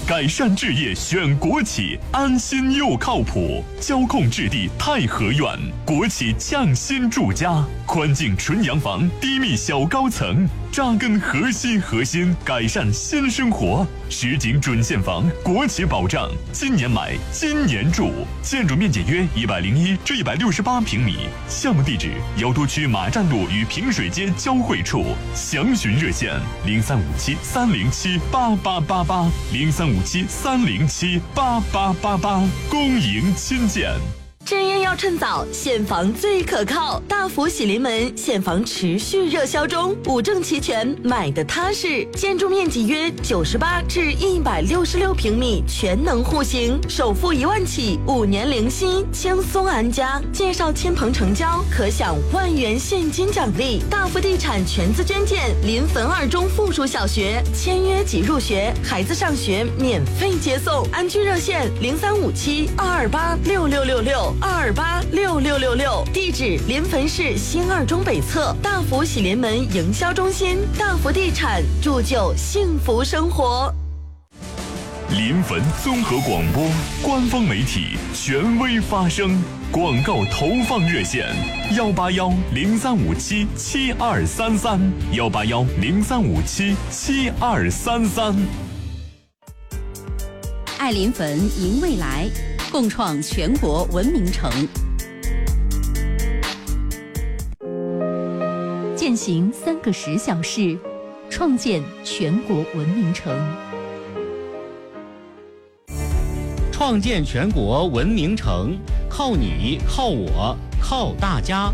改善置业选国企，安心又靠谱。交控置地太和苑，国企匠心住家，宽净纯洋房，低密小高层，扎根核心，改善新生活。实景准现房，国企保障，今年买，今年住。建筑面积约101至168平米。项目地址：瑶都区马站路与平水街交汇处。详询热线：0357-307-8888，0357-307-8888。恭迎亲见。 置业要趁早，现房最可靠。大福喜临门，现房持续热销中，五证齐全，买的踏实。建筑面积约98至166平米，全能户型，首付1万起，5年零息，轻松安家。介绍亲朋成交，可享1万元现金奖励。大福地产全资捐建临汾2中附属小学，签约即入学，孩子上学免费接送。安居热线0357-228-6666。228-6666，地址临汾市新2中北侧，大福喜临门营销中心。大福地产，铸就幸福生活。 临汾综合广播官方媒体，权威发声。广告投放热线：181-0357-7233，181-0357-7233。 爱临汾，迎未来，共创全国文明城。践行3个10小事，创建全国文明城。 创建全国文明城，靠你，靠我，靠大家。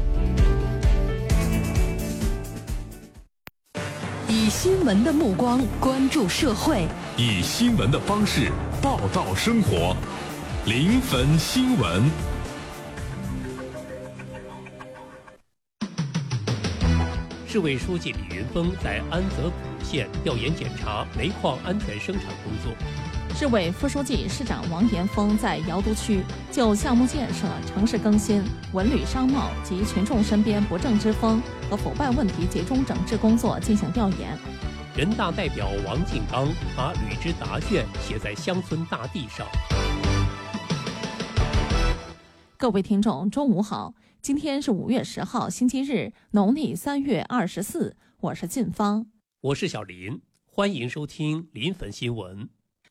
以新闻的目光关注社会， 以新闻的方式报道生活。临汾新闻。 市委书记李云峰在安泽古县调研检查煤矿安全生产工作。 市委副书记、市长王岩峰在瑶都区就项目建设、城市更新、文旅商贸及群众身边不正之风和腐败问题集中整治工作进行调研。 人大代表王进刚把履之答卷写在乡村大地上。 各位听众，中午好，今天是5月10号，星期日，农历3月24，我是晋芳， 我是小林，欢迎收听临汾新闻。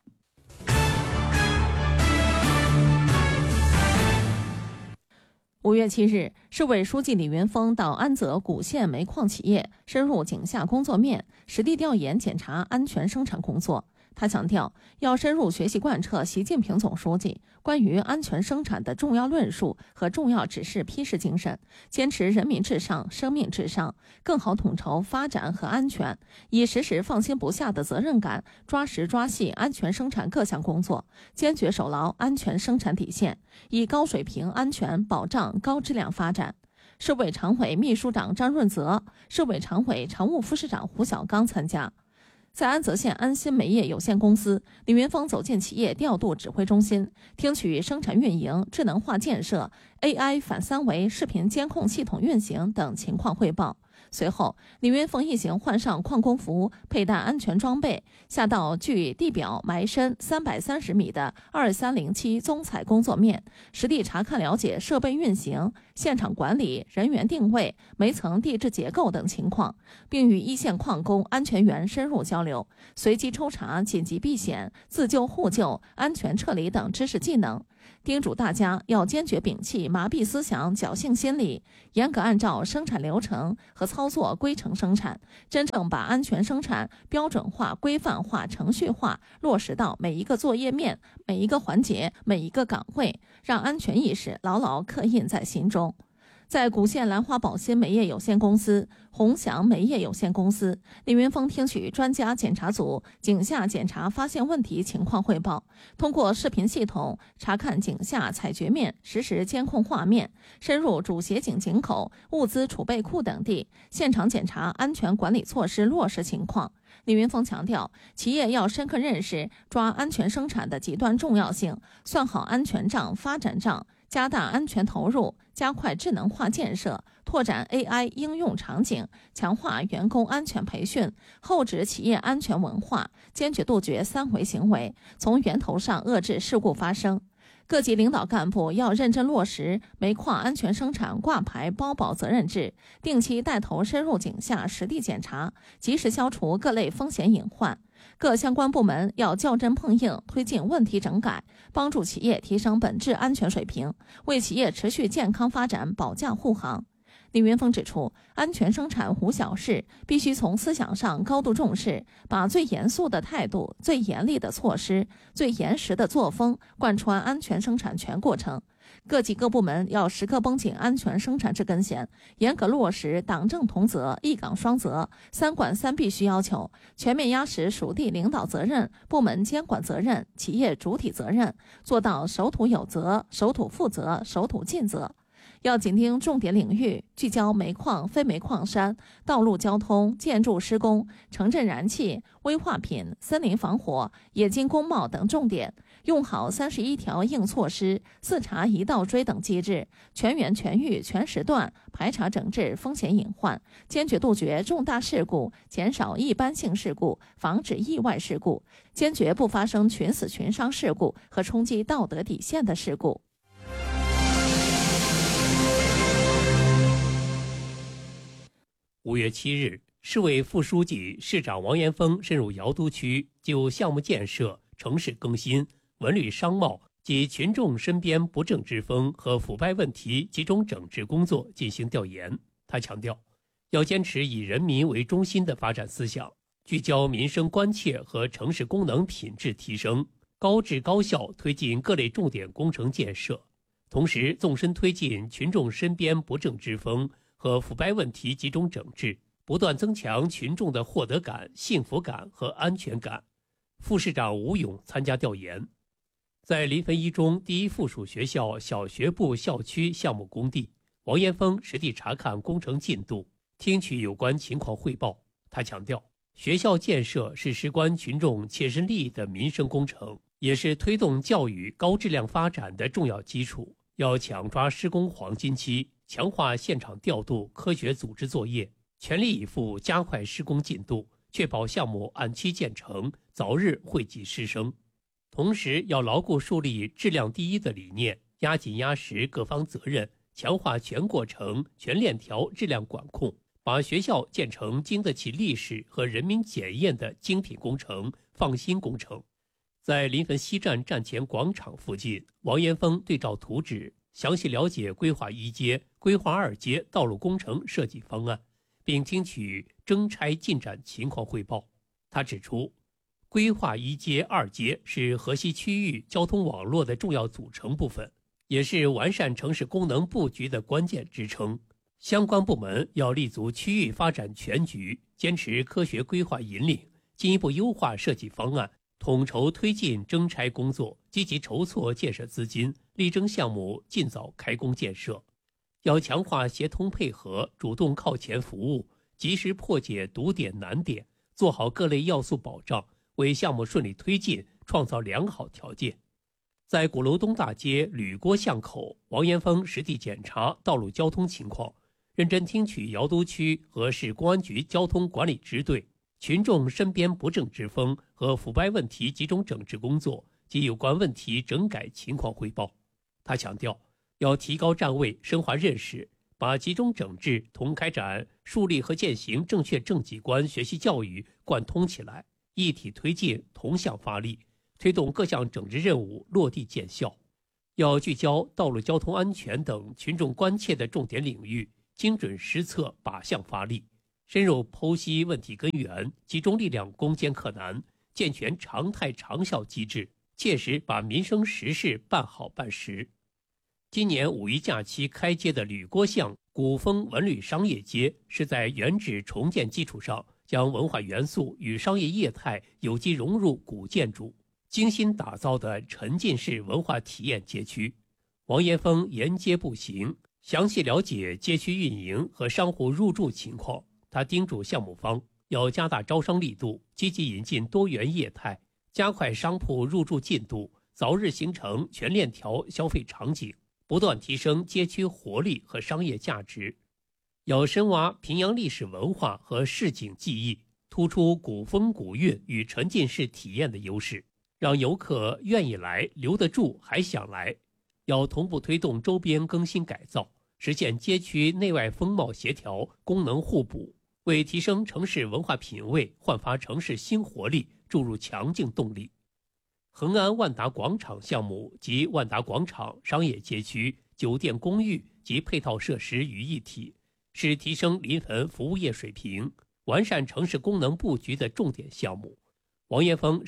5月7日，市委书记李云峰到安泽古县煤矿企业深入井下工作面，实地调研检查安全生产工作。他强调，要深入学习贯彻习近平总书记关于安全生产的重要论述和重要指示批示精神，坚持人民至上、生命至上，更好统筹发展和安全，以时时放心不下的责任感，抓实抓细安全生产各项工作，坚决守牢安全生产底线，以高水平安全保障高质量发展。市委常委秘书长张润泽、市委常委常务副市长胡小刚参加。在安泽县安新煤业有限公司，李云峰走进企业调度指挥中心，听取生产运营、智能化建设、AI 反三维视频监控系统运行等情况汇报。随后，李云峰一行换上矿工服，佩戴安全装备，下到距地表埋深330米的2307综采工作面，实地查看了解设备运行、现场管理、人员定位、煤层地质结构等情况，并与一线矿工、安全员深入交流，随机抽查紧急避险、自救互救、安全撤离等知识技能。叮嘱大家要坚决摒弃麻痹思想、侥幸心理，严格按照生产流程和操作规程生产，真正把安全生产标准化、规范化、程序化落实到每一个作业面、每一个环节、每一个岗位，让安全意识牢牢刻印在心中。在古县兰花宝兴煤业有限公司、鸿祥煤业有限公司，李云峰听取专家检查组井下检查发现问题情况汇报，通过视频系统查看井下采掘面实时监控画面，深入主斜井井口、物资储备库等地，现场检查安全管理措施落实情况。李云峰强调，企业要深刻认识抓安全生产的极端重要性，算好安全账、发展账， 加大安全投入，加快智能化建设，拓展 AI 应用场景，强化员工安全培训，厚植企业安全文化，坚决杜绝三违行为，从源头上遏制事故发生。各级领导干部要认真落实煤矿安全生产挂牌包保责任制，定期带头深入井下实地检查，及时消除各类风险隐患。各相关部门要较真碰硬，推进问题整改，帮助企业提升本质安全水平，为企业持续健康发展保驾护航。李云峰指出，安全生产无小事，必须从思想上高度重视，把最严肃的态度、最严厉的措施、最严实的作风贯穿安全生产全过程。各级各部门要时刻绷紧安全生产这根弦，严格落实党政同责、一岗双责、三管三必须要求，全面压实属地领导责任、部门监管责任、企业主体责任，做到守土有责、守土负责、守土尽责。要紧盯重点领域，聚焦煤矿、非煤矿山、道路交通、建筑施工、城镇燃气、危化品、森林防火、冶金工贸等重点，用好31条硬措施、4查1到追等机制，全员全域全时段排查整治风险隐患，坚决杜绝重大事故，减少一般性事故，防止意外事故，坚决不发生群死群伤事故和冲击道德底线的事故。 5月7日，市委副书记、市长王延峰深入瑶都区，就项目建设、城市更新、文旅商贸及群众身边不正之风和腐败问题集中整治工作进行调研。他强调，要坚持以人民为中心的发展思想，聚焦民生关切和城市功能品质提升，高质高效推进各类重点工程建设，同时纵深推进群众身边不正之风和腐败问题集中整治，不断增强群众的获得感、幸福感和安全感。副市长吴勇参加调研，在临汾一中第一附属学校小学部校区项目工地，王延峰实地查看工程进度，听取有关情况汇报。他强调，学校建设是事关群众切身利益的民生工程，也是推动教育高质量发展的重要基础，要抢抓施工黄金期，强化现场调度，科学组织作业，全力以赴加快施工进度，确保项目按期建成，早日惠及师生。同时要牢固树立质量第一的理念，压紧压实各方责任，强化全过程、全链条质量管控，把学校建成经得起历史和人民检验的精品工程、放心工程。在临汾西站站前广场附近，王延峰对照图纸，详细了解规划1阶、规划2阶道路工程设计方案，并听取征拆进展情况汇报。他指出，规划1阶、2阶是河西区域交通网络的重要组成部分，也是完善城市功能布局的关键支撑。相关部门要立足区域发展全局，坚持科学规划引领，进一步优化设计方案，统筹推进征拆工作，积极筹措建设资金，力争项目尽早开工建设。要强化协同配合，主动靠前服务，及时破解堵点难点，做好各类要素保障，为项目顺利推进创造良好条件。在鼓楼东大街吕郭巷口，王延峰实地检查道路交通情况，认真听取瑶都区和市公安局交通管理支队群众身边不正之风和腐败问题集中整治工作及有关问题整改情况汇报。他强调，要提高站位，深化认识，把集中整治同开展树立和践行正确政绩观学习教育贯通起来，一体推进，同向发力，推动各项整治任务落地见效。要聚焦道路交通安全等群众关切的重点领域，精准实测，靶向发力，深入剖析问题根源，集中力量攻坚克难，健全常态长效机制，切实把民生实事办好办实。今年5一假期开街的吕郭巷古风文旅商业街，是在原址重建基础上，将文化元素与商业业态有机融入古建筑，精心打造的沉浸式文化体验街区。王延峰沿街步行，详细了解街区运营和商户入驻情况。他叮嘱项目方要加大招商力度，积极引进多元业态，加快商铺入驻进度，早日形成全链条消费场景， 不断提升街区活力和商业价值，要深挖平阳历史文化和市井技艺，突出古风古韵与沉浸式体验的优势，让游客愿意来、留得住、还想来。要同步推动周边更新改造，实现街区内外风貌协调、功能互补，为提升城市文化品位、焕发城市新活力注入强劲动力。恒安万达广场项目及万达广场商业街区、酒店公寓及配套设施于一体，是提升临汾服务业水平、完善城市功能布局的重点项目。王岩峰